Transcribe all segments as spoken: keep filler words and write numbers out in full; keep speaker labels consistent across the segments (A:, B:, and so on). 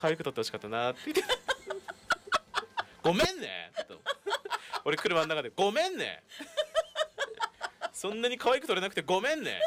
A: 可愛く撮ってほしかったなって言ってごめんねと俺車の中でごめんねそんなに可愛く撮れなくてごめんね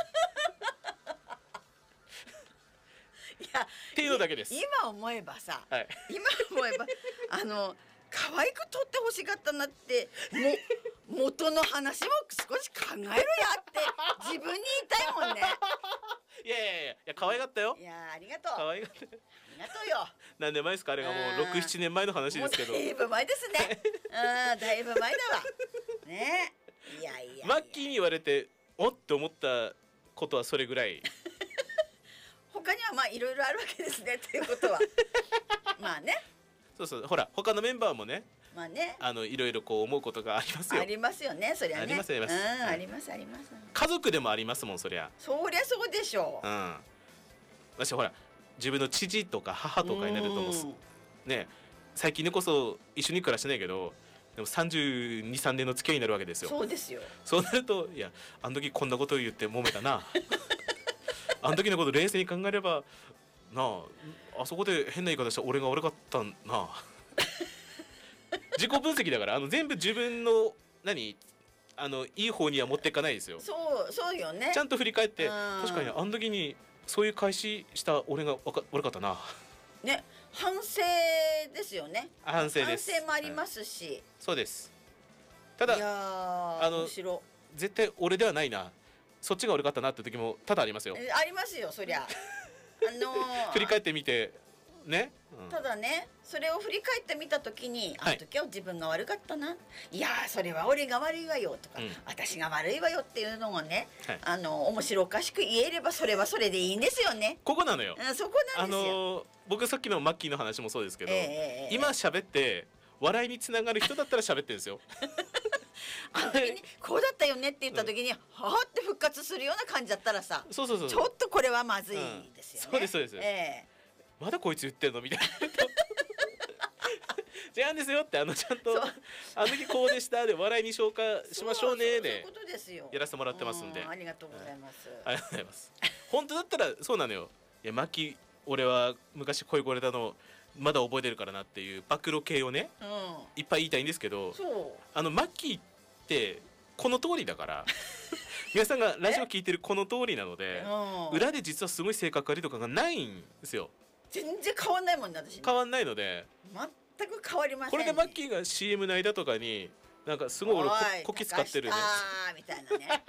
B: いや
A: っていうのだけです。
B: 今思えばさ、
A: はい、
B: 今思えばあの可愛く撮ってほしかったなっても元の話も少し考えろやって自分に言いたいもんね。
A: いやいやいやいや可愛かったよ。
B: いやありがとう。
A: 可愛かった。
B: ありがとうよ。
A: 何年前ですかあれがもうろく、ななねんまえの話ですけど。
B: もうだいぶ前ですね。うんだいぶ前だわ。ね。いやいやいや。
A: マッキーに言われておって思ったことはそれぐらい。
B: 他にはまあいろいろあるわけですねということはまあね。
A: そうそうほら他のメンバーもね。
B: まあね。
A: あのいろいろこう思うことがありますよ。
B: ありますよねそりゃね。
A: ありますあります。
B: うん、ありますあります。
A: 家族でもありますもんそりゃ。
B: そりゃそうでしょう。
A: うん。私ほら自分の父とか母とかになるともうね最近でこそ一緒に暮らしてないけどでもさんじゅうに、さんねんの付き合いになるわけですよ。
B: そうですよ。
A: そうなるといやあの時こんなことを言って揉めたなあの時のこと冷静に考えればなああそこで変な言い方した俺が悪かったな自己分析だからあの全部自分の何あのいい方には持っていかないですよ。
B: そうそうよね。
A: ちゃんと振り返って
B: うん
A: 確かにあの時にそういう返しした俺がわか悪かったな。
B: ね反省ですよね。
A: 反省です。
B: 反省もありますし、
A: はい、そうです。た
B: いや
A: だあの
B: 面白
A: 絶対俺ではないなそっちが悪かったなって時も多々ありますよ。
B: えありますよそりゃあのー、
A: 振り返ってみてね、うん、
B: ただねそれを振り返ってみた時に、
A: はい、
B: あの時は自分が悪かったな、いやそれは俺が悪いわよとか、うん、私が悪いわよっていうのがね、はい、あの面白おかしく言えればそれはそれでいいんですよね。
A: ここなのよ、
B: うん、そこなんですよ。
A: あのー、僕さっきのマッキーの話もそうですけど、
B: えー、
A: 今喋って笑いにつながる人だったら喋ってるんですよ
B: あの時にこうだったよねって言った時に、うん、はあって復活するような感じだったらさ
A: そうそうそう
B: ちょっとこれはまずいですよね、
A: うん、そうですそうです、えー、まだこいつ言ってんのみたいな違うんですよってあのちゃんとあの時こうでしたで笑いに消化しましょうねでやらせてもらってますんで、
B: ありがとうございます、
A: ありがとうございます本当だったらそうなのよ。いやマッキー俺は昔恋これたのまだ覚えてるからなっていう暴露系をね、うん、いっぱい言いたいんですけどあのマッキーってこの通りだから皆さんがラジオ聞いてるこの通りなので、うん、裏で実はすごい性格悪いとかがないんですよ。
B: 全然変わんないもんね私ね。
A: 変わんないので
B: 全く変わりません、ね、
A: これでマッキーが シーエム の間とかになんかすごい俺こき使ってるね
B: みたいなね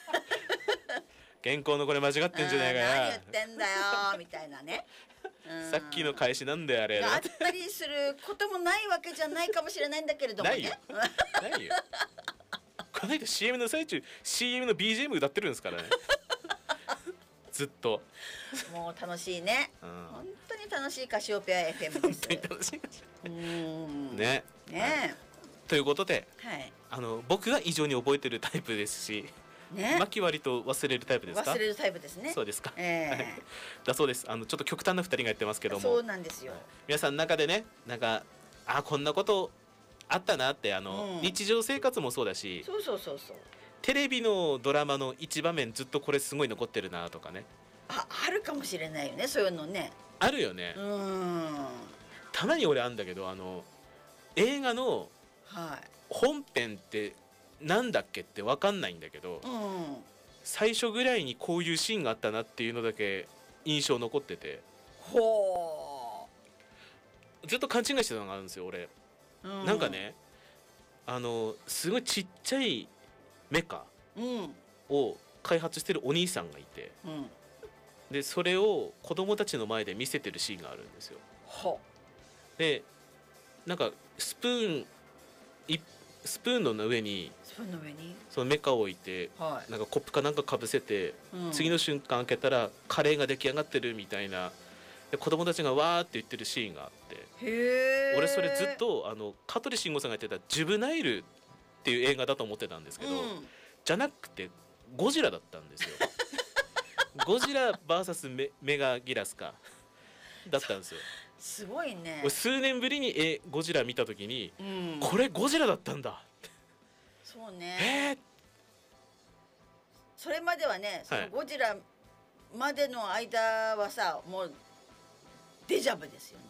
A: 原稿のこれ間違ってんじゃないかな
B: 何言ってんだよみたいなね
A: さっきの返しなんだよあれ
B: あったりすることもないわけじゃないかもしれないんだけれどもね。
A: ないよないよこの間 シーエム の最中 シーエム の ビージーエム 歌ってるんですからねずっと
B: もう楽しいね、うん、本当に楽しいカシオペア エフエム です。
A: 本当に楽しいカシオペア
B: ね
A: ね
B: ね、
A: はい、ということで、
B: はい、
A: あの僕が異常に覚えてるタイプですしね、マキ割と忘れるタイプですか？
B: 忘れるタイプですね。
A: そうですか。
B: えー、
A: だそうです。あのちょっと極端なふたりがやってますけども。
B: そうなんですよ。
A: 皆さんの中でね、なんかあこんなことあったなってあの、うん、日常生活もそうだし、
B: そうそうそうそう。
A: テレビのドラマの一場面ずっとこれすごい残ってるなとかね。
B: ああるかもしれないよねそういうのね。
A: あるよね。
B: うん。
A: たまに俺あんだけどあの映画の本編ってなんだっけって分かんないんだけど、うん、最初ぐらいにこういうシーンがあったなっていうのだけ印象残ってて
B: ほ
A: うずっと勘違いしてたのがあるんですよ俺、うん、なんかねあのすごいちっちゃいメカを開発してるお兄さんがいて、うん、でそれを子供たちの前で見せてるシーンがあるんですよ。
B: ほ
A: でなんかスプーン一スプーンの上に
B: スプーンの上に
A: そのメカを置いて、はい、なんかコップかなんかかぶせて、うん、次の瞬間開けたらカレーが出来上がってるみたいなで子供たちがわーって言ってるシーンがあって
B: へ
A: 俺それずっとあの香取慎吾さんがやってたジュブナイルっていう映画だと思ってたんですけど、うん、じゃなくてゴジラだったんですよゴジラ ブイエス メ, メガギラスかだったんですよ。
B: すごいね。
A: 数年ぶりにえゴジラ見た時に、うん、これゴジラだったんだ。
B: そうね、
A: えー、
B: それまではねそのゴジラまでの間はさ、はい、もうデジャブですよね。